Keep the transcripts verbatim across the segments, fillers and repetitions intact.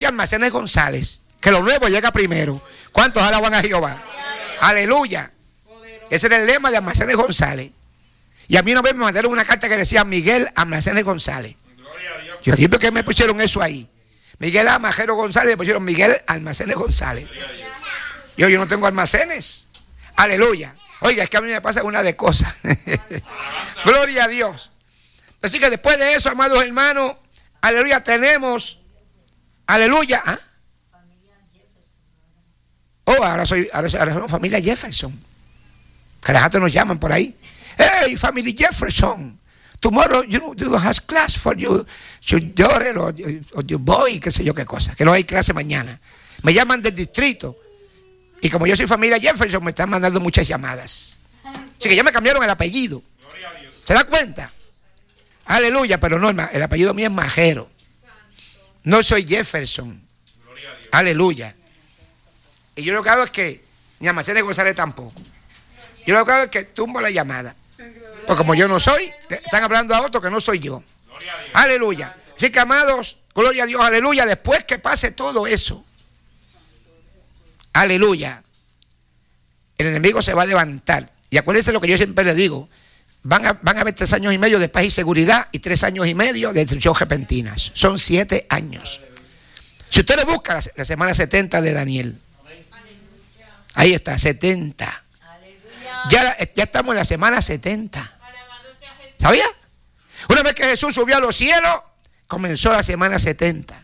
Almacenes González, que lo nuevo llega primero. ¿Cuántos alaban a Jehová? Aleluya. Ese era el lema de Almacenes González. Y a mí una vez me mandaron una carta que decía Miguel Almacenes González. Yo dije, ¿por qué me pusieron eso ahí? Miguel Amajero González, le pusieron Miguel Almacenes González. Yo, yo no tengo almacenes. Aleluya. Oiga, es que a mí me pasa una de cosas. Gloria a Dios. Así que después de eso, amados hermanos, aleluya, tenemos, aleluya. ¿Ah? Oh, ahora soy, ahora, ahora somos familia Jefferson. Carajato nos llaman por ahí. Hey, family Jefferson. Tomorrow you, you have class for your, your daughter or, or your boy, qué sé yo qué cosa. Que no hay clase mañana. Me llaman del distrito. Y como yo soy familia Jefferson, me están mandando muchas llamadas. Así que ya me cambiaron el apellido. ¿Se da cuenta? Aleluya, pero no, el apellido mío es Majero. No soy Jefferson. Aleluya. Y yo lo que hago es que, ni Almacenes González tampoco. Yo lo que hago es que tumbo la llamada. Porque como yo no soy, están hablando a otro que no soy yo. Aleluya. Así que, amados, gloria a Dios, aleluya. Después que pase todo eso, aleluya, el enemigo se va a levantar. Y acuérdense lo que yo siempre le digo. Van a, van a haber tres años y medio de paz y seguridad y tres años y medio de destrucción repentina. Son siete años. Si usted le busca la, la semana setenta de Daniel, ahí está, setenta. Ya, ya estamos en la semana setenta. ¿Sabía? Una vez que Jesús subió a los cielos, comenzó la semana setenta.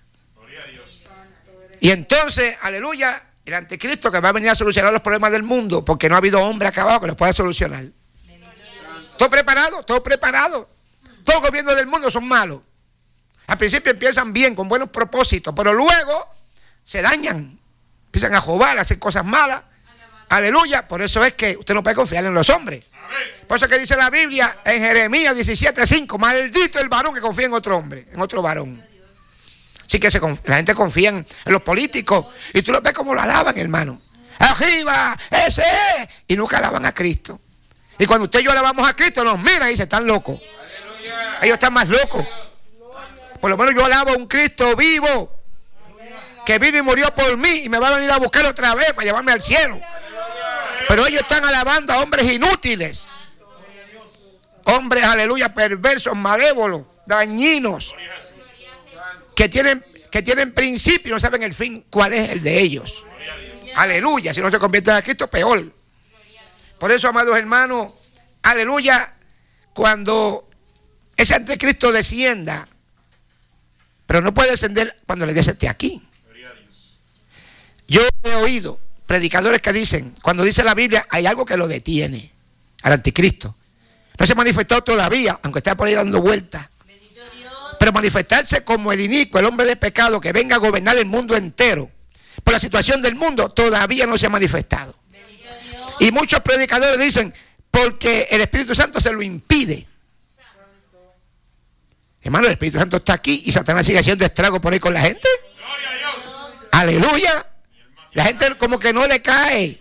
Y entonces, aleluya, el anticristo que va a venir a solucionar los problemas del mundo, porque no ha habido hombre acabado que los pueda solucionar. Todo preparado, todo preparado. Todos los gobiernos del mundo son malos. Al principio empiezan bien, con buenos propósitos, pero luego se dañan. Empiezan a robar, a hacer cosas malas. Aleluya. Por eso es que usted no puede confiar en los hombres. Por eso es que dice la Biblia en Jeremías diecisiete cinco: maldito el varón que confía en otro hombre, en otro varón. Así que se, la gente confía en, en los políticos. Y tú los ves como lo alaban, hermano. Arriba, ese es. Y nunca alaban a Cristo. Y cuando usted y yo alabamos a Cristo, nos miran y dicen, están locos. Aleluya. Ellos están más locos. Por lo menos yo alabo a un Cristo vivo, que vino y murió por mí y me va a venir a buscar otra vez para llevarme al cielo. Pero ellos están alabando a hombres inútiles. Hombres, aleluya, perversos, malévolos, dañinos, que tienen, que tienen principio y no saben el fin, cuál es el de ellos. Aleluya. Si no se convierten a Cristo, peor. Por eso, amados hermanos, aleluya, cuando ese anticristo descienda, pero no puede descender cuando la iglesia esté aquí. Yo he oído predicadores que dicen, cuando dice la Biblia, hay algo que lo detiene al anticristo. No se ha manifestado todavía, aunque está por ahí dando vueltas. Pero manifestarse como el inicuo, el hombre de pecado, que venga a gobernar el mundo entero, por la situación del mundo, todavía no se ha manifestado. Y muchos predicadores dicen, porque el Espíritu Santo se lo impide. Hermano, el Espíritu Santo está aquí y Satanás sigue haciendo estrago por ahí con la gente. Aleluya. La gente como que no le cae.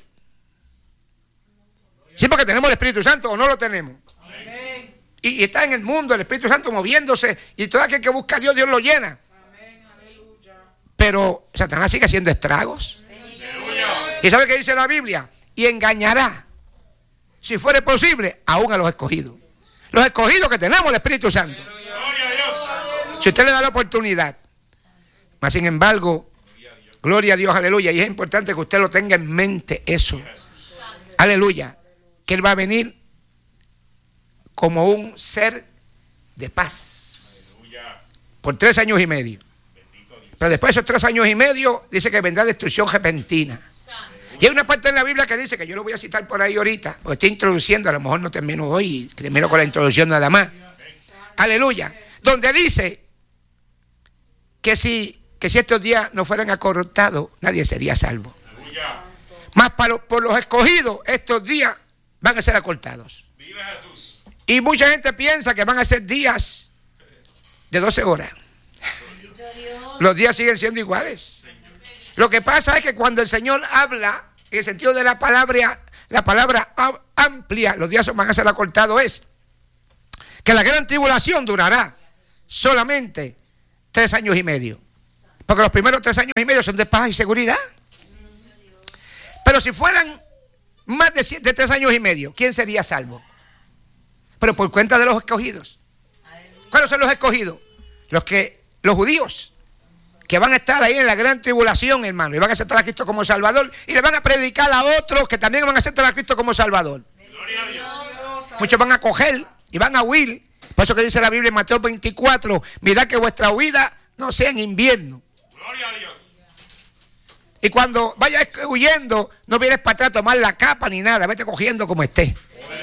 Sí, porque tenemos el Espíritu Santo o no lo tenemos. Y, y está en el mundo el Espíritu Santo moviéndose y todo aquel que busca a Dios, Dios lo llena. Pero Satanás sigue haciendo estragos. ¿Y sabe qué dice la Biblia? Y engañará, si fuere posible, aún a los escogidos. Los escogidos que tenemos el Espíritu Santo. Si usted le da la oportunidad. Mas sin embargo, gloria a Dios, aleluya. Y es importante que usted lo tenga en mente eso. Aleluya. Que Él va a venir como un ser de paz. Por tres años y medio. Pero después de esos tres años y medio, dice que vendrá destrucción repentina. Y hay una parte en la Biblia que dice, que yo lo voy a citar por ahí ahorita, porque estoy introduciendo, a lo mejor no termino hoy, termino con la introducción nada más. Aleluya. Donde dice que si, que si estos días no fueran acortados, nadie sería salvo. Más para, por los escogidos, estos días van a ser acortados. Y mucha gente piensa que van a ser días de doce horas. Los días siguen siendo iguales. Lo que pasa es que cuando el Señor habla, en el sentido de la palabra, la palabra amplia, los días van a ser acortados, es que la gran tribulación durará solamente tres años y medio. Porque los primeros tres años y medio son de paz y seguridad. Pero si fueran más de, siete, de tres años y medio, ¿quién sería salvo? Pero por cuenta de los escogidos. ¿Cuáles son los escogidos? Los que, los judíos, que van a estar ahí en la gran tribulación, hermano, y van a aceptar a Cristo como Salvador, y le van a predicar a otros que también van a aceptar a Cristo como Salvador. Gloria a Dios. Muchos van a coger y van a huir. Por eso que dice la Biblia en Mateo veinticuatro, mirad que vuestra huida no sea en invierno. Gloria a Dios. Y cuando vayas huyendo, no vienes para atrás a tomar la capa ni nada, vete cogiendo como estés.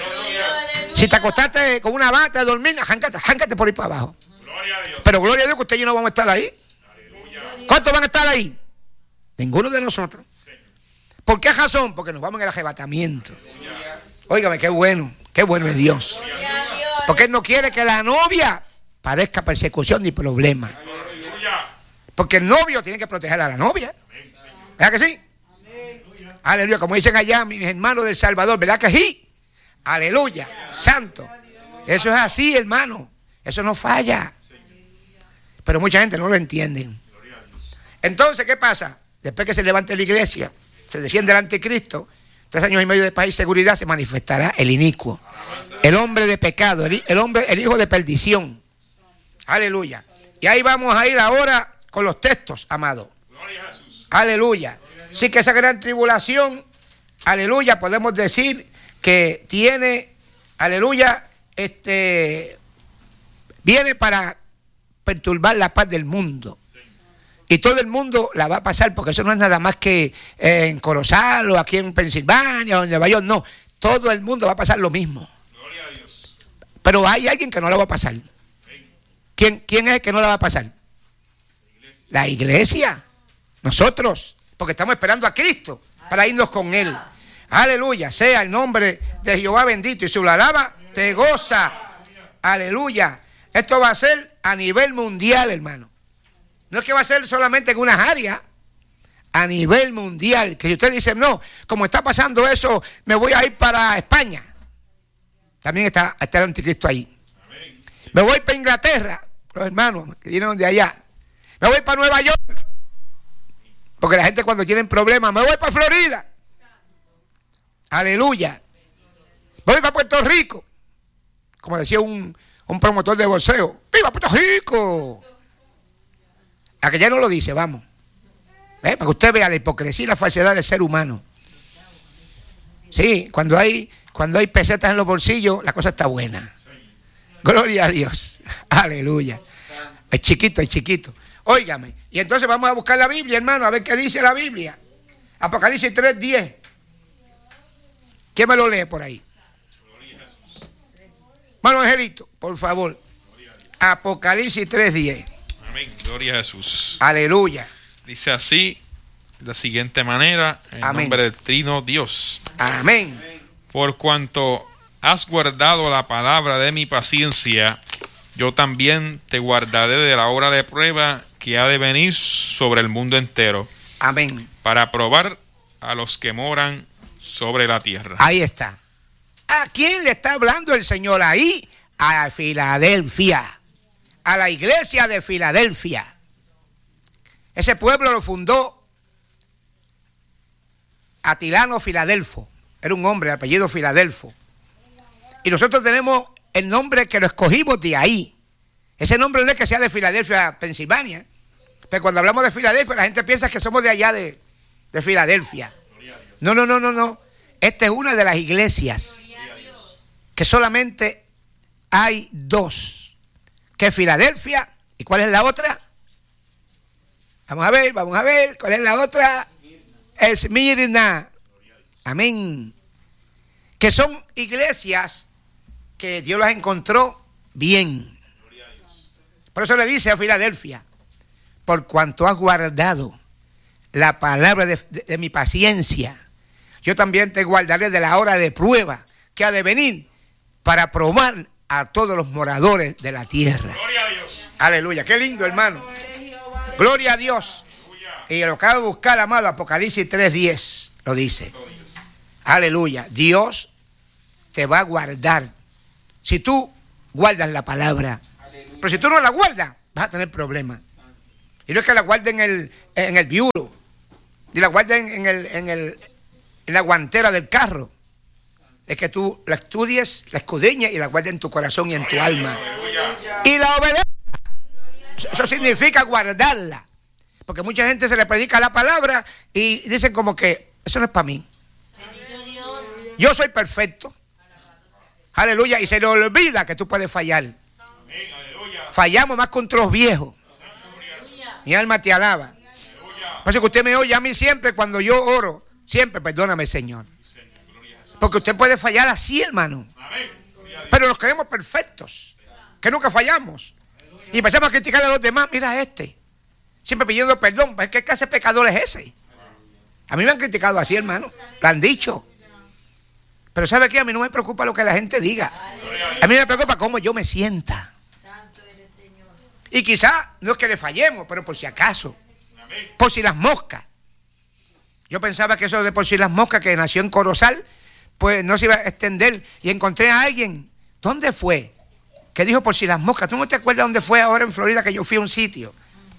Si te acostaste con una bata a dormir, jáncate, jáncate por ir para abajo. Gloria a Dios. Pero gloria a Dios que usted y yo no vamos a estar ahí. Aleluya. ¿Cuántos van a estar ahí? Ninguno de nosotros. ¿Por qué razón? Porque nos vamos en el arrebatamiento. Óigame, qué bueno, qué bueno es Dios. Porque Él no quiere que la novia padezca persecución ni problema. Porque el novio tiene que proteger a la novia. ¿Verdad que sí? Aleluya, como dicen allá mis hermanos del Salvador, ¿verdad que sí? Aleluya, santo. Eso es así, hermano. Eso no falla. Pero mucha gente no lo entiende. Entonces, ¿qué pasa? Después que se levante la iglesia, se desciende el anticristo, tres años y medio de paz y seguridad, se manifestará el inicuo, el hombre de pecado, el, el hombre, el hijo de perdición. Aleluya. Y ahí vamos a ir ahora con los textos, amado. Aleluya. Así que esa gran tribulación, aleluya, podemos decir que tiene, aleluya, este, viene para perturbar la paz del mundo. Y todo el mundo la va a pasar, porque eso no es nada más que eh, en Corozal o aquí en Pensilvania o en Nueva York, no. Todo el mundo va a pasar lo mismo. Gloria a Dios. Pero hay alguien que no la va a pasar. ¿Quién, quién es el que no la va a pasar? La iglesia. La iglesia. Nosotros, porque estamos esperando a Cristo para irnos con Él. Aleluya, sea el nombre de Jehová bendito, y si lo alaba, te goza. Aleluya. Esto va a ser a nivel mundial, hermano. No es que va a ser solamente en unas áreas, a nivel mundial. Que si usted dice, no, como está pasando eso, me voy a ir para España. También está, está el anticristo ahí. Me voy para Inglaterra, los hermanos que vienen de allá. Me voy para Nueva York. Porque la gente cuando tienen problemas, me voy para Florida. Aleluya. Voy para Puerto Rico. Como decía un, un promotor de boxeo. ¡Viva Puerto Rico! A que ya no lo dice, vamos. ¿Eh? Para que usted vea la hipocresía y la falsedad del ser humano. Sí, cuando hay, cuando hay pesetas en los bolsillos, la cosa está buena. Gloria a Dios. Aleluya. Es chiquito, es chiquito. Óigame. Y entonces vamos a buscar la Biblia, hermano, a ver qué dice la Biblia. Apocalipsis tres diez. ¿Quién me lo lee por ahí? Hermano Angelito, por favor. Apocalipsis tres diez. Amén. Gloria a Jesús. Aleluya. Dice así, de la siguiente manera, en Amén. Nombre del Trino Dios. Amén. Por cuanto has guardado la palabra de mi paciencia, yo también te guardaré de la hora de prueba que ha de venir sobre el mundo entero. Amén. Para probar a los que moran sobre la tierra. Ahí está. ¿A quién le está hablando el Señor ahí? A Filadelfia. A la iglesia de Filadelfia. Ese pueblo lo fundó Atilano Filadelfo. Era un hombre de apellido Filadelfo. Y nosotros tenemos el nombre que lo escogimos de ahí. Ese nombre no es que sea de Filadelfia, Pensilvania. Pero cuando hablamos de Filadelfia, la gente piensa que somos de allá de, de Filadelfia. No, no, no, no, no. Esta es una de las iglesias que solamente hay dos. Que es Filadelfia. ¿Y cuál es la otra? Vamos a ver, vamos a ver. ¿Cuál es la otra? Esmirna. Amén. Que son iglesias que Dios las encontró bien. Por eso le dice a Filadelfia, por cuanto has guardado la palabra de, de, de mi paciencia, yo también te guardaré de la hora de prueba que ha de venir para probar a todos los moradores de la tierra. Gloria a Dios. Aleluya, qué lindo, hermano. Gloria a Dios. Y lo que acabo de buscar, amado, Apocalipsis tres diez lo dice. Aleluya. Dios te va a guardar si tú guardas la palabra. Pero si tú no la guardas, vas a tener problemas. Y no es que la guarde en el, en el bureau, ni la guarde en, en, el, en, el, en la guantera del carro. Es que tú la estudies, la escudriñes y la guardes en tu corazón y en tu alma. Y la obedezcas. Eso significa guardarla. Porque mucha gente se le predica la palabra y dicen como que eso no es para mí. Yo soy perfecto. Aleluya. Y se le olvida que tú puedes fallar. Fallamos más contra los viejos. Mi alma te alaba. Por eso que usted me oye a mí siempre cuando yo oro. Siempre, perdóname, Señor. Porque usted puede fallar así, hermano. Pero nos creemos perfectos. Que nunca fallamos. Y empezamos a criticar a los demás. Mira a este. Siempre pidiendo perdón. ¿Qué clase de pecador es ese? A mí me han criticado así, hermano. Lo han dicho. Pero ¿sabe qué? A mí no me preocupa lo que la gente diga. A mí me preocupa cómo yo me sienta. Y quizá no es que le fallemos, pero por si acaso. Por si las moscas. Yo pensaba que eso de por si las moscas que nació en Corozal, pues no se iba a extender. Y encontré a alguien. ¿Dónde fue? Que dijo por si las moscas. ¿Tú no te acuerdas dónde fue ahora en Florida que yo fui a un sitio?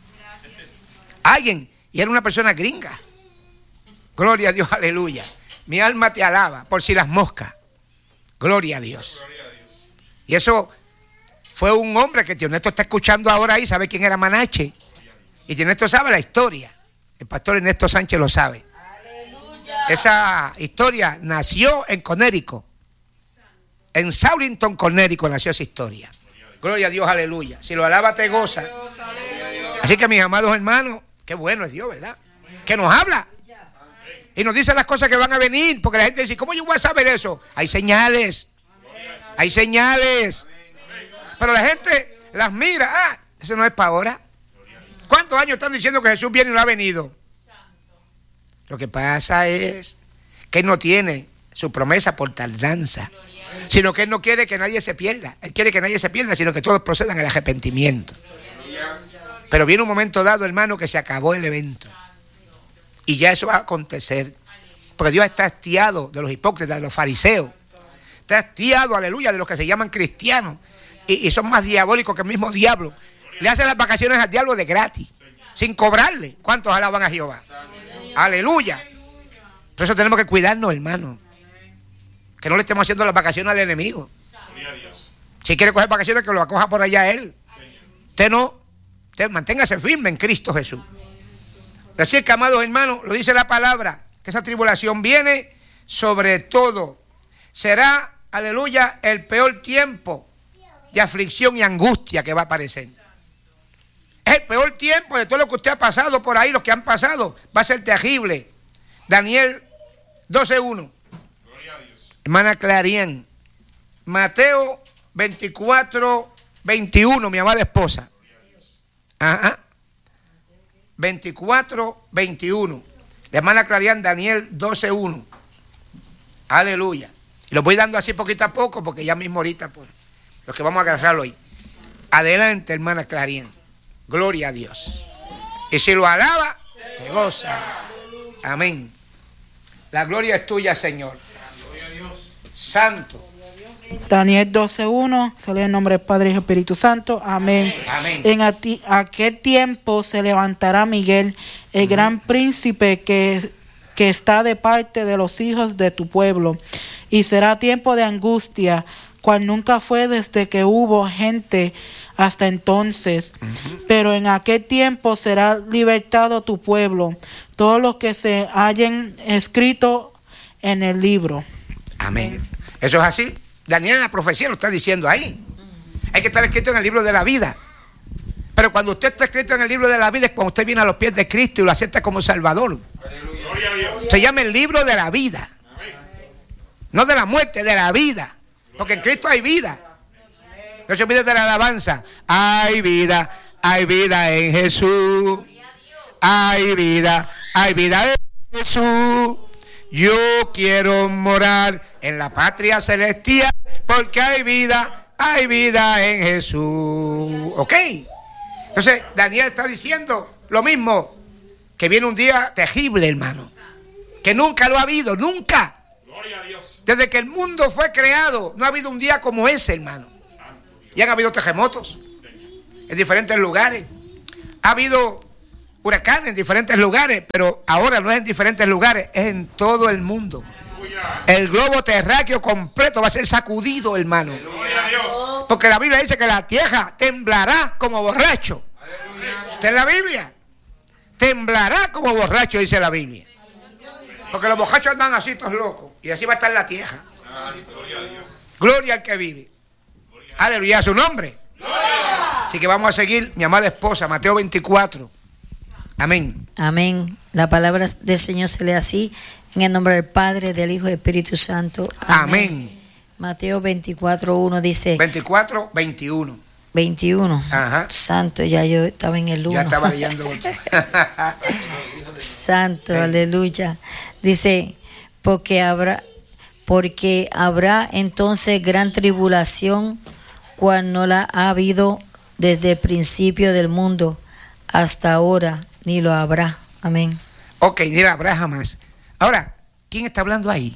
Alguien. Y era una persona gringa. Gloria a Dios, aleluya. Mi alma te alaba. Por si las moscas. Gloria a Dios. Y eso fue un hombre que Tío Ernesto está escuchando ahora ahí. ¿Sabe quién era Manache? Y Tío Ernesto sabe la historia. El pastor Ernesto Sánchez lo sabe. Esa historia nació en Connecticut. En Saurington, Connecticut nació esa historia. Gloria a Dios, aleluya. Si lo alaba te goza. Así que mis amados hermanos, qué bueno es Dios, ¿verdad? Que nos habla. Y nos dice las cosas que van a venir. Porque la gente dice, ¿cómo yo voy a saber eso? Hay señales. Hay señales. Pero la gente las mira. Ah, eso no es para ahora. ¿Cuántos años están diciendo que Jesús viene y no ha venido? Lo que pasa es que Él no tiene su promesa por tardanza, sino que Él no quiere que nadie se pierda. Él quiere que nadie se pierda, sino que todos procedan al arrepentimiento. Pero viene un momento dado, hermano, que se acabó el evento. Y ya eso va a acontecer. Porque Dios está hastiado de los hipócritas, de los fariseos. Está hastiado, aleluya, de los que se llaman cristianos. Y, y son más diabólicos que el mismo diablo. Le hacen las vacaciones al diablo de gratis, sin cobrarle. ¿Cuántos alaban a Jehová? Aleluya. Por eso tenemos que cuidarnos, hermano. Que no le estemos haciendo las vacaciones al enemigo. Si quiere coger vacaciones, que lo acoja por allá él. Usted no. Usted manténgase firme en Cristo Jesús. Así que, amados hermanos, lo dice la palabra, que esa tribulación viene sobre todo. Será, aleluya, el peor tiempo de aflicción y angustia que va a aparecer. Es el peor tiempo de todo lo que usted ha pasado por ahí, los que han pasado. Va a ser terrible. Daniel doce uno. Hermana Clarién. Mateo veinticuatro veintiuno, mi amada esposa. Ajá. veinticuatro veintiuno. La hermana Clarién, Daniel doce uno. Aleluya. Y lo voy dando así poquito a poco porque ya mismo ahorita, pues, los que vamos a agarrarlo hoy. Adelante, hermana Clarién. Gloria a Dios. Y si lo alaba, te goza. Amén. La gloria es tuya, Señor. Santo. Daniel doce uno, se lee en nombre del Padre y del Espíritu Santo. Amén. Amén. En ati- aquel tiempo se levantará Miguel, el gran príncipe que, que está de parte de los hijos de tu pueblo. Y será tiempo de angustia, cual nunca fue desde que hubo gente hasta entonces. Uh-huh. Pero en aquel tiempo será libertado tu pueblo, todos los que se hayan escrito en el libro. Amén. Eso es así. Daniel en la profecía lo está diciendo ahí. Hay que estar escrito en el libro de la vida. Pero cuando usted está escrito en el libro de la vida es cuando usted viene a los pies de Cristo y lo acepta como Salvador. Se llama el libro de la vida. No de la muerte, de la vida. Porque en Cristo hay vida. No se olvide de la alabanza. Hay vida, hay vida en Jesús. Hay vida, hay vida en Jesús. Yo quiero morar en la patria celestial porque hay vida, hay vida en Jesús. ¿Ok? Entonces Daniel está diciendo lo mismo, que viene un día terrible, hermano, que nunca lo ha habido, nunca. Desde que el mundo fue creado no ha habido un día como ese, hermano. Y han habido terremotos en diferentes lugares. Ha habido huracanes en diferentes lugares, pero ahora no es en diferentes lugares, es en todo el mundo. El globo terráqueo completo va a ser sacudido, hermano. Porque la Biblia dice que la tierra temblará como borracho. ¿Usted en la Biblia? Temblará como borracho, dice la Biblia. Porque los borrachos andan así, todos locos. Y así va a estar la tierra. Gloria al que vive. Aleluya a su nombre. Así que vamos a seguir, mi amada esposa, Mateo veinticuatro. Amén. Amén. La palabra del Señor se lee así, en el nombre del Padre, del Hijo y del Espíritu Santo. Amén. Amén. Mateo veinticuatro uno dice. veinticuatro, veintiuno. veintiuno. Ajá. Santo, ya yo estaba en el uno. Ya estaba leyendo. Santo, hey. Aleluya. Dice, porque habrá, porque habrá entonces gran tribulación, cual no la ha habido desde el principio del mundo hasta ahora, ni lo habrá. Amén. Ok, ni la habrá jamás. Ahora, ¿quién está hablando ahí?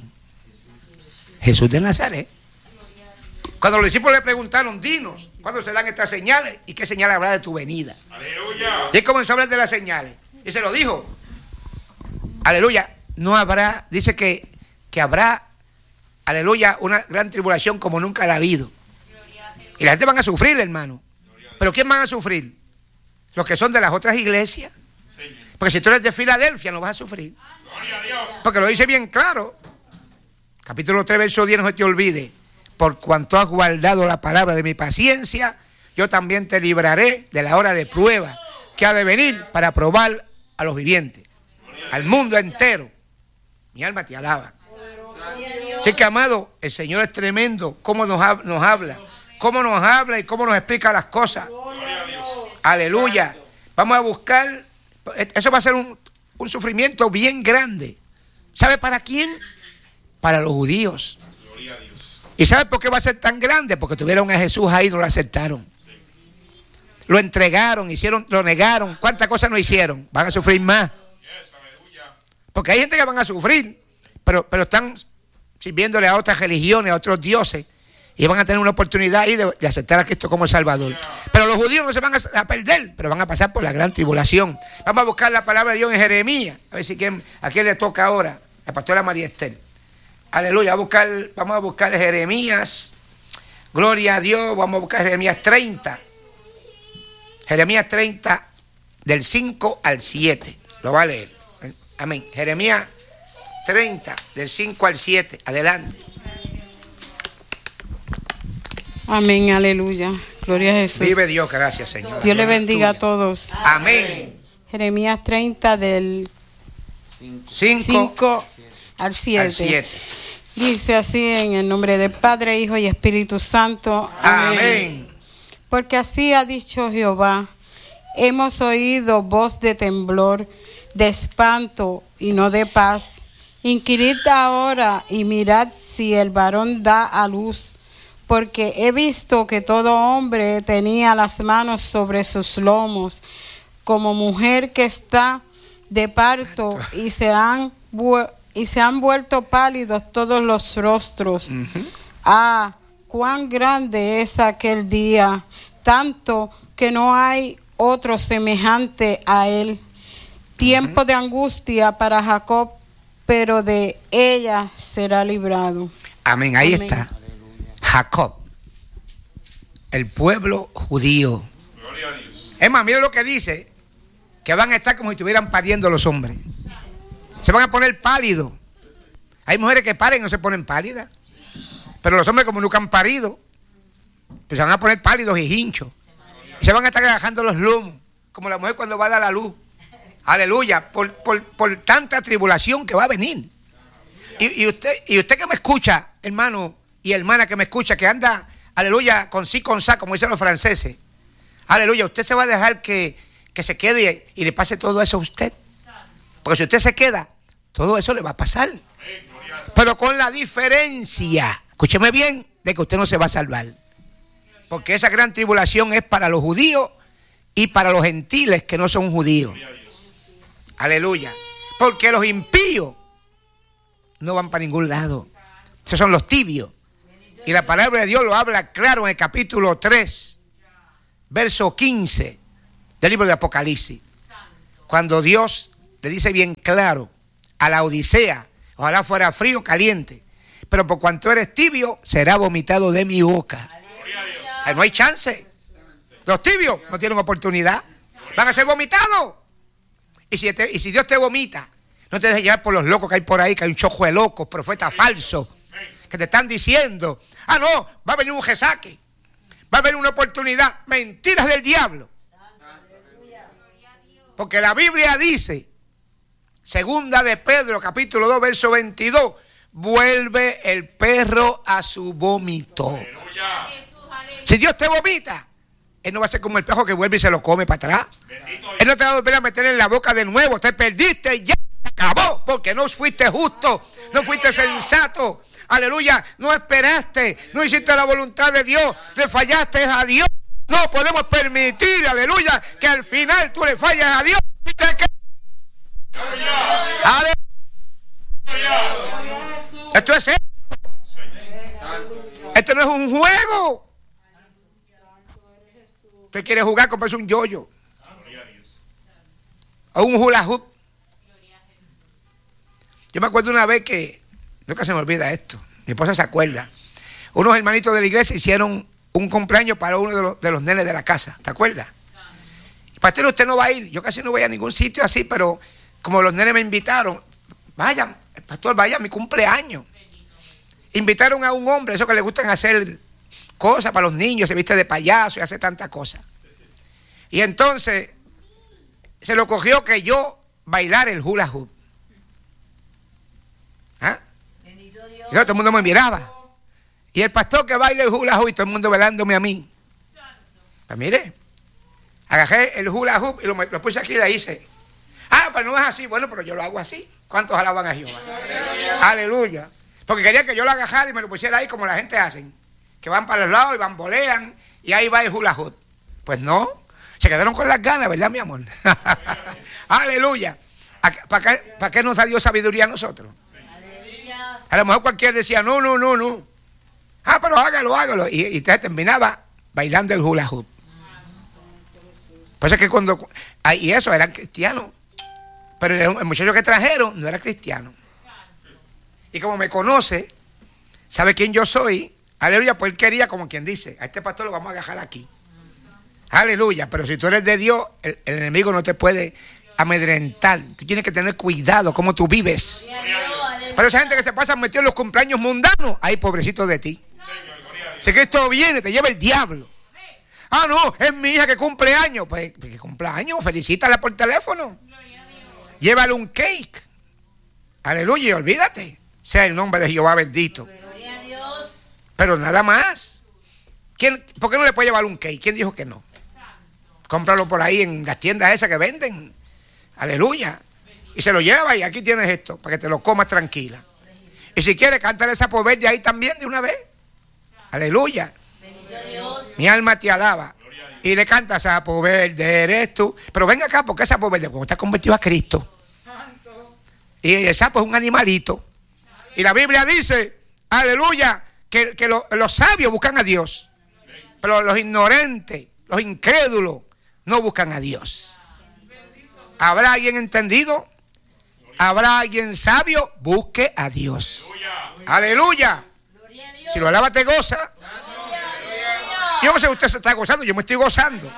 Jesús de Nazaret. Cuando los discípulos le preguntaron, dinos, ¿cuándo serán estas señales? ¿Y qué señal habrá de tu venida? Aleluya. Y él comenzó a hablar de las señales. Y se lo dijo. Aleluya. No habrá, dice que, que habrá, aleluya, una gran tribulación como nunca la ha habido. Y la gente van a sufrir, hermano. ¿Pero quién van a sufrir? Los que son de las otras iglesias. Porque si tú eres de Filadelfia no vas a sufrir. Porque lo dice bien claro. Capítulo tres, verso diez, no se te olvide. Por cuanto has guardado la palabra de mi paciencia, yo también te libraré de la hora de prueba que ha de venir para probar a los vivientes, al mundo entero. Mi alma te alaba. Así que, amado, el Señor es tremendo. Cómo nos, ha, nos habla, cómo nos habla y cómo nos explica las cosas. Aleluya. Vamos a buscar, eso va a ser un, un sufrimiento bien grande. ¿Sabe para quién? Para los judíos. ¿Y sabe por qué va a ser tan grande? Porque tuvieron a Jesús ahí y no lo aceptaron. Lo entregaron, hicieron, lo negaron. ¿Cuántas cosas no hicieron? Van a sufrir más. Porque hay gente que van a sufrir, pero, pero están sirviéndole a otras religiones, a otros dioses, y van a tener una oportunidad ahí de, de aceptar a Cristo como Salvador. Pero los judíos no se van a, a perder, pero van a pasar por la gran tribulación. Vamos a buscar la palabra de Dios en Jeremías. A ver si quién, a quién le toca ahora. La pastora María Esther. Aleluya, a buscar, vamos a buscar Jeremías. Gloria a Dios, vamos a buscar Jeremías treinta. Jeremías treinta, del cinco al siete. Lo va a leer. Amén. Jeremías treinta, del cinco al siete. Adelante. Amén, aleluya. Gloria a Jesús. Vive Dios, gracias, Señor. Dios le bendiga a todos. Amén. Jeremías treinta, del cinco al siete. Dice así, en el nombre del Padre, Hijo y Espíritu Santo. Amén. Amén. Porque así ha dicho Jehová: hemos oído voz de temblor, de espanto y no de paz. Inquirid ahora y mirad si el varón da a luz, porque he visto que todo hombre tenía las manos sobre sus lomos, como mujer que está de parto, y se han y se han vuelto pálidos todos los rostros. Uh-huh. Ah, cuán grande es aquel día, tanto que no hay otro semejante a él. Tiempo uh-huh. de angustia para Jacob, pero de ella será librado. Amén, ahí Amén. Está. Jacob, el pueblo judío. Gloria a Dios. Es más, mira lo que dice, que van a estar como si estuvieran pariendo los hombres. Se van a poner pálidos. Hay mujeres que paren y no se ponen pálidas. Pero los hombres, como nunca han parido, pues se van a poner pálidos y hinchos. Y se van a estar agajando los lomos, como la mujer cuando va a dar la luz. Aleluya, por, por, por tanta tribulación que va a venir. Y, y, usted, y usted que me escucha, hermano y hermana que me escucha, que anda, aleluya, con sí, con sa, como dicen los franceses. Aleluya, usted se va a dejar que, que se quede y, y le pase todo eso a usted. Porque si usted se queda, todo eso le va a pasar. Pero con la diferencia, escúcheme bien, de que usted no se va a salvar. Porque esa gran tribulación es para los judíos y para los gentiles que no son judíos. Aleluya. Porque los impíos no van para ningún lado. Esos son los tibios. Y la palabra de Dios lo habla claro en el capítulo tres, verso quince del libro de Apocalipsis. cuando Dios le dice bien claro a la Odisea, ojalá fuera frío o caliente, pero por cuanto eres tibio, será vomitado de mi boca. Ahí no hay chance. Los tibios no tienen oportunidad. Van a ser vomitados. Y si, te, y si Dios te vomita, no te dejes llevar por los locos que hay por ahí, que hay un chojo de locos, profetas falsos, que te están diciendo, ah, no, va a venir un jesaque, va a venir una oportunidad. Mentiras del diablo. Porque la Biblia dice, segunda de Pedro, capítulo dos, verso veintidós, vuelve el perro a su vómito. Si Dios te vomita, Él no va a ser como el perro que vuelve y se lo come para atrás. Él no te va a volver a meter en la boca de nuevo. Te perdiste y ya se acabó, porque no fuiste justo, no fuiste sensato. Aleluya, no esperaste, no hiciste la voluntad de Dios, le fallaste a Dios. No podemos permitir, aleluya, que al final tú le falles a Dios. Aleluya. Esto es serio. Esto no es un juego. Usted quiere jugar, comprarse un yoyo o un hula hoop. Yo me acuerdo una vez que, nunca se me olvida esto, mi esposa se acuerda, unos hermanitos de la iglesia hicieron un cumpleaños para uno de los, de los nenes de la casa, ¿te acuerdas? Pastor, usted no va a ir. Yo casi no voy a ningún sitio así, pero como los nenes me invitaron, vaya, pastor, vaya a mi cumpleaños. Invitaron a un hombre, eso que le gustan hacer cosas para los niños, se viste de payaso y hace tantas cosas. Y entonces se lo cogió que yo bailar el hula hoop. ¿Ah? Y todo el mundo me miraba. Y el pastor que baila el hula hoop y todo el mundo velándome a mí. Pues mire, agarré el hula hoop y lo, lo puse aquí y le hice. Ah, pues no es así. Bueno, pero yo lo hago así. ¿Cuántos alaban a Jehová? Aleluya. Aleluya. Porque quería que yo lo agarrara y me lo pusiera ahí como la gente hace. Que van para los lados y bambolean y ahí va el hula hoop. Pues no. Se quedaron con las ganas, ¿verdad, mi amor? Aleluya. ¿Para qué, ¿Para qué nos da Dios sabiduría a nosotros? Aleluya. A lo mejor cualquiera decía, no, no, no, no. Ah, pero hágalo, hágalo. Y, y te terminaba bailando el hula hoop. Pues es que cuando... Ah, y eso, eran cristianos. Pero el muchacho que trajeron no era cristiano. Y como me conoce, sabe quién yo soy. Aleluya, pues él quería, como quien dice, a este pastor lo vamos a agarrar aquí. Aleluya, pero si tú eres de Dios, el, el enemigo no te puede amedrentar. Tú tienes que tener cuidado cómo tú vives. Pero esa gente que se pasa metido en los cumpleaños mundanos, ay, pobrecito de ti. Si Cristo viene, te lleva el diablo. Ah, no, es mi hija que cumple años. Pues que cumple años, felicítala por teléfono. Llévale un cake. Aleluya, y olvídate. Sea el nombre de Jehová bendito. Pero nada más. ¿Quién, ¿Por qué no le puede llevar un cake? ¿Quién dijo que no? Cómpralo por ahí en las tiendas esas que venden. Aleluya. Y se lo lleva y aquí tienes esto, para que te lo comas tranquila. Y si quieres, cántale esa verde ahí también de una vez. Aleluya. Mi alma te alaba. Y le canta sapo verde eres tú. Pero venga acá, porque es sapo verde, porque está convertido a Cristo. Y el sapo es un animalito. Y la Biblia dice, aleluya, que, que lo, los sabios buscan a Dios. Pero los ignorantes, los incrédulos, no buscan a Dios. ¿Habrá alguien entendido? ¿Habrá alguien sabio? Busque a Dios. Aleluya. Si lo alaba te goza. Yo no sé si usted se está gozando, yo me estoy gozando.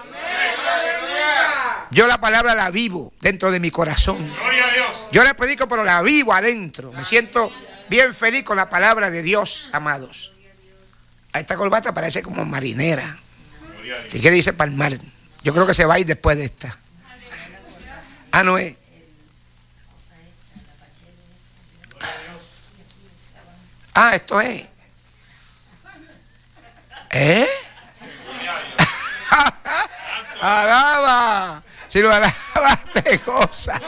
Yo la palabra la vivo dentro de mi corazón. Yo la predico, pero la vivo adentro. Me siento bien feliz con la palabra de Dios, amados. Esta corbata parece como marinera. ¿Qué quiere irse para el mar? Yo creo que se va a ir después de esta. Ah, no es. Ah, esto es. ¿Eh? Alaba. Si lo alabas, te goza.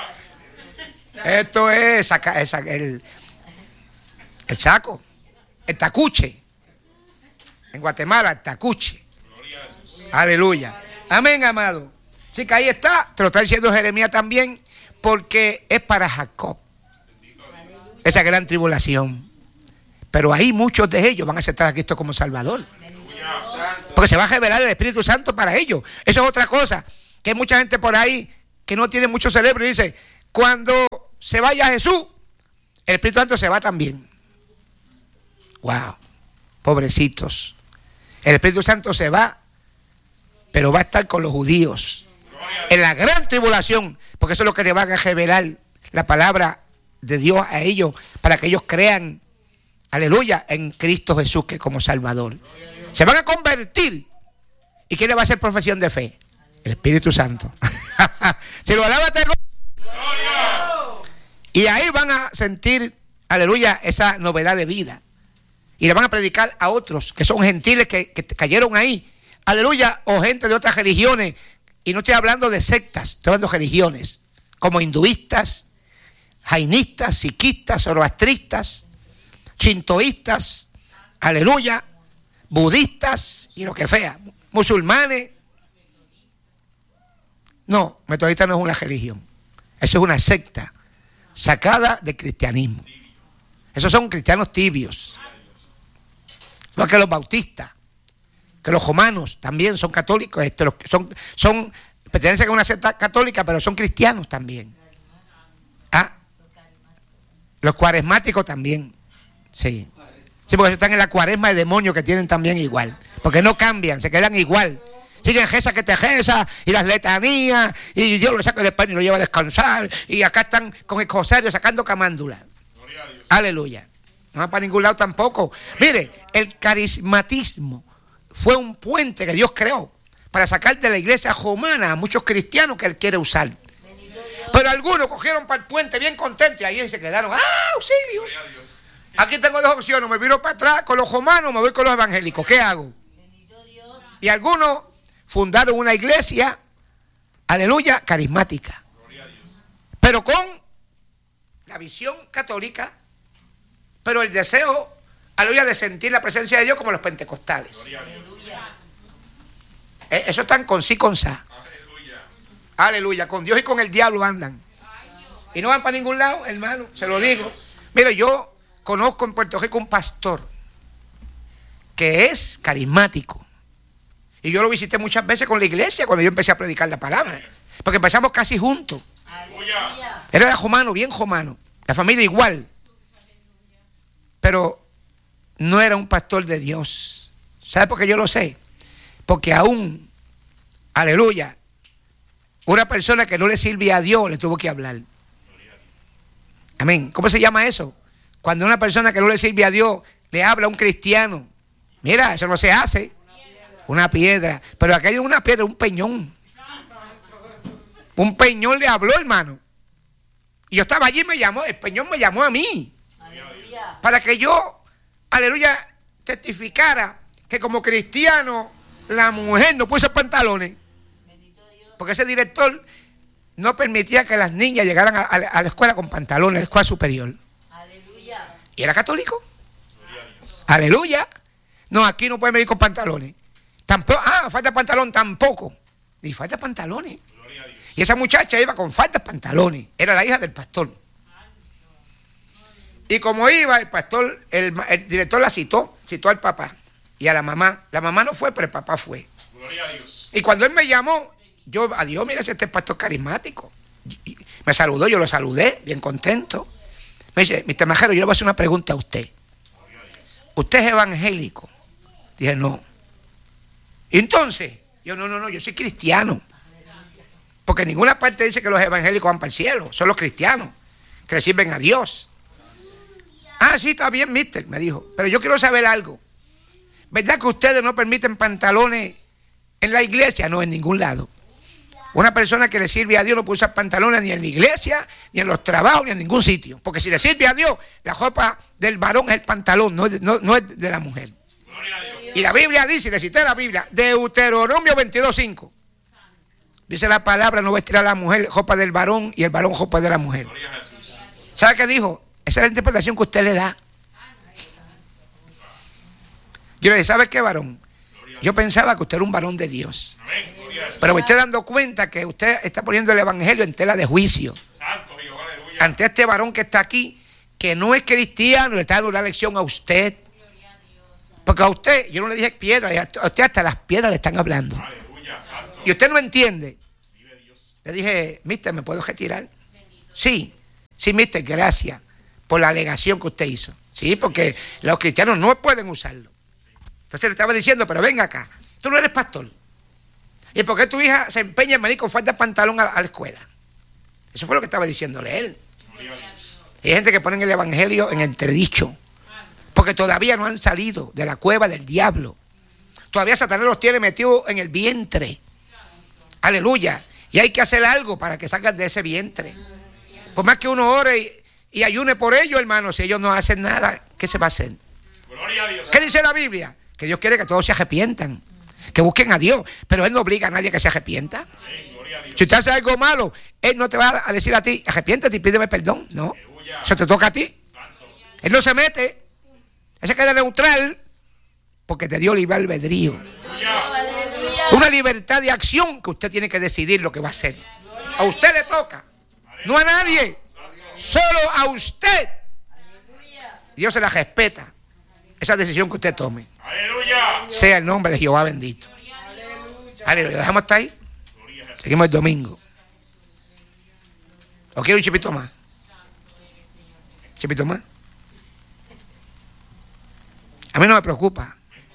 Esto es saca, esa, el, el saco, el tacuche. En Guatemala, el tacuche. Aleluya. Amén, amado. Así que ahí está. Te lo está diciendo Jeremías también, porque es para Jacob. Esa gran tribulación. Pero ahí muchos de ellos van a aceptar a Cristo como Salvador. Porque se va a revelar el Espíritu Santo para ellos. Eso es otra cosa. Que hay mucha gente por ahí que no tienen mucho cerebro y dicen, cuando se vaya Jesús, el Espíritu Santo se va también. Wow, pobrecitos. El Espíritu Santo se va, pero va a estar con los judíos en la gran tribulación, porque eso es lo que le van a revelar la palabra de Dios a ellos, para que ellos crean, aleluya, en Cristo Jesús, que como Salvador. Se van a convertir. ¿Y quién le va a hacer profesión de fe? El Espíritu Santo. Si lo alaba, te gloria. Y ahí van a sentir, aleluya, esa novedad de vida. Y le van a predicar a otros que son gentiles que, que cayeron ahí, aleluya, o gente de otras religiones. Y no estoy hablando de sectas, estoy hablando de religiones, como hinduistas, jainistas, sikhistas, zoroastristas, shintoístas, aleluya, budistas y lo que sea, musulmanes. No, metodista no es una religión, eso es una secta sacada del cristianismo. Esos son cristianos tibios. No es que los bautistas, que los romanos también son católicos, este, los, son, son, pertenecen a una secta católica, pero son cristianos también. ¿Ah? Los cuaresmáticos también. Sí. Sí, porque están en la cuaresma de demonios que tienen también igual. Porque no cambian, se quedan igual. Siguen Gesa que te Gesa, y las letanías, y Dios lo saca del pan y lo lleva a descansar, y acá están con el cosario sacando camándulas. Aleluya. No va para ningún lado tampoco. Mire, el carismatismo fue un puente que Dios creó para sacar de la iglesia romana a muchos cristianos que Él quiere usar. Pero algunos cogieron para el puente bien contentos y ahí se quedaron. ¡Ah, auxilio! Aquí tengo dos opciones, me viro para atrás con los romanos, me voy con los evangélicos. ¿Qué hago? Y algunos fundaron una iglesia, aleluya, carismática. Pero con la visión católica, pero el deseo, aleluya, de sentir la presencia de Dios como los pentecostales. Eh, eso están con sí, con sa. Aleluya. Aleluya, con Dios y con el diablo andan. Y no van para ningún lado, hermano, se lo digo. Mire, yo conozco en Puerto Rico un pastor que es carismático. Y yo lo visité muchas veces con la iglesia cuando yo empecé a predicar la palabra. Porque empezamos casi juntos. Aleluya. Él era romano, bien romano. La familia igual. Pero no era un pastor de Dios. ¿Sabe por qué yo lo sé? Porque aún, aleluya, una persona que no le sirve a Dios le tuvo que hablar. Amén. ¿Cómo se llama eso? Cuando una persona que no le sirve a Dios le habla a un cristiano. Mira, eso no se hace. Una piedra. Pero aquello es una piedra, un peñón. Un peñón le habló, hermano. Y yo estaba allí y me llamó, el peñón me llamó a mí. Aleluya. Para que yo, aleluya, testificara que como cristiano la mujer no puso pantalones. Porque ese director no permitía que las niñas llegaran a, a, a la escuela con pantalones, a la escuela superior. Aleluya. ¿Y era católico? Aleluya. No, aquí no pueden venir con pantalones. Tampoco, ah, falta pantalón tampoco. Y falta pantalones. Y esa muchacha iba con faltas pantalones. Era la hija del pastor. Y como iba, el pastor, el, el director la citó, citó al papá y a la mamá. La mamá no fue, pero el papá fue. Gloria a Dios. Y cuando él me llamó, yo, adiós, mira, si este es pastor carismático. Y me saludó, yo lo saludé, bien contento. Me dice, mister Majero, yo le voy a hacer una pregunta a usted. ¿Usted es evangélico? Dije, no. Y entonces, yo, no, no, no, yo soy cristiano. Porque en ninguna parte dice que los evangélicos van para el cielo, son los cristianos, que le sirven a Dios. Ah, sí, está bien, mister, me dijo, pero yo quiero saber algo. ¿Verdad que ustedes no permiten pantalones en la iglesia? No, en ningún lado. Una persona que le sirve a Dios no puede usar pantalones ni en la iglesia, ni en los trabajos, ni en ningún sitio. Porque si le sirve a Dios, la ropa del varón es el pantalón, no es de, no, no es de la mujer. Y la Biblia dice, le cité la Biblia, Deuteronomio veintidós cinco. Dice la palabra, no vestirá a la mujer ropa del varón y el varón ropa de la mujer. ¿Sabe qué dijo? Esa es la interpretación que usted le da. Yo le dije, ¿sabe qué, varón? Yo pensaba que usted era un varón de Dios. Pero me estoy dando cuenta que usted está poniendo el evangelio en tela de juicio. Ante este varón que está aquí, que no es cristiano, le está dando una lección a usted. Porque a usted, yo no le dije piedra, a usted hasta las piedras le están hablando. Y usted no entiende. Le dije, mister, ¿me puedo retirar? Sí, sí, mister, gracias por la alegación que usted hizo. Sí, porque los cristianos no pueden usarlo. Entonces le estaba diciendo, pero venga acá, tú no eres pastor. ¿Y por qué tu hija se empeña en venir con falta de pantalón a, a la escuela? Eso fue lo que estaba diciéndole él. Hay gente que pone el evangelio en entredicho, porque todavía no han salido de la cueva del diablo. Todavía Satanás los tiene metidos en el vientre. Aleluya. Y hay que hacer algo para que salgan de ese vientre. Por más que uno ore y, y ayune por ellos, hermanos, si ellos no hacen nada, ¿qué se va a hacer? Gloria a Dios. ¿Qué dice la Biblia? Que Dios quiere que todos se arrepientan, que busquen a Dios, pero Él no obliga a nadie a que se arrepienta. Si usted hace algo malo, Él no te va a decir a ti, arrepiéntate y pídeme perdón. No, eso te toca a ti. Él no se mete, Él se queda neutral, porque te dio libre albedrío. Una libertad de acción que usted tiene que decidir lo que va a hacer. A usted le toca, no a nadie, solo a usted. Dios se la respeta, esa decisión que usted tome. Sea el nombre de Jehová bendito. Aleluya. ¿Dejamos hasta ahí? Seguimos el domingo. ¿O quiero un chipito más? ¿Chipito más? A mí no me preocupa.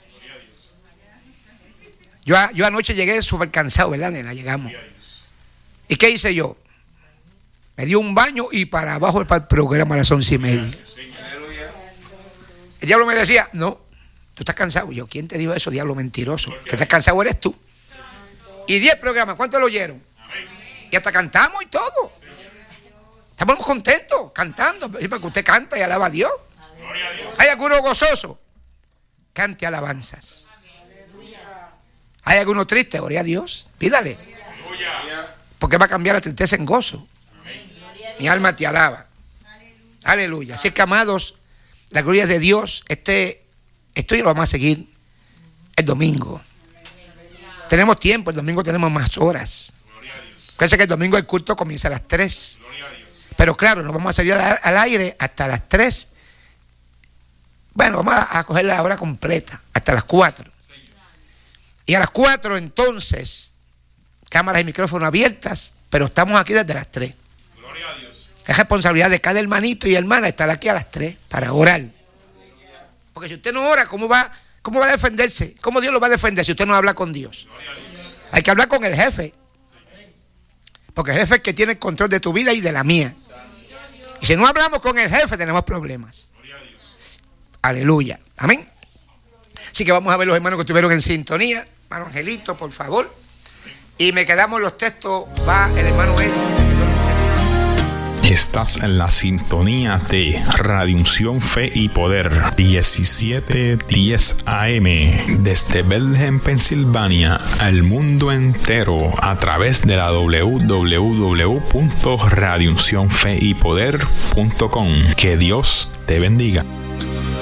Yo, yo anoche llegué súper cansado, ¿verdad, nena? Llegamos. ¿Y qué hice yo? Me dio un baño y para abajo para el programa a las once y media. El diablo me decía, no, tú estás cansado. Yo, ¿quién te dijo eso, diablo mentiroso? Que estás cansado eres tú. Y diez programas, ¿cuántos lo oyeron? Y hasta cantamos y todo. Estamos contentos, cantando, porque usted canta y alaba a Dios. ¿Hay alguno gozoso? Cante alabanzas. ¿Hay alguno triste? Ore a Dios, pídale. Porque va a cambiar la tristeza en gozo. Mi alma te alaba. Aleluya. Así que, amados, la gloria de Dios, este, esto ya lo vamos a seguir el domingo. Tenemos tiempo, el domingo tenemos más horas. Fíjense que el domingo el culto comienza a las tres. Pero claro, no vamos a salir al, al aire hasta las tres. Bueno, vamos a, a coger la hora completa, hasta las cuatro. Y a las cuatro entonces, cámaras y micrófonos abiertas, pero estamos aquí desde las tres. Es responsabilidad de cada hermanito y hermana estar aquí a las tres para orar. Porque si usted no ora, ¿cómo va, cómo va a defenderse? ¿Cómo Dios lo va a defender si usted no habla con Dios? Hay que hablar con el jefe. Porque el jefe es el que tiene el control de tu vida y de la mía. Y si no hablamos con el jefe, tenemos problemas. Aleluya. Amén. Así que vamos a ver los hermanos que estuvieron en sintonía. Hermano Angelito, por favor. Y me quedamos los textos. Va el hermano Eddie. Estás en la sintonía de Radio Unción Fe y Poder diecisiete diez A M desde Bethlehem, Pensilvania, al mundo entero a través de la doble u doble u doble u punto radio unción fe y poder punto com. Que Dios te bendiga.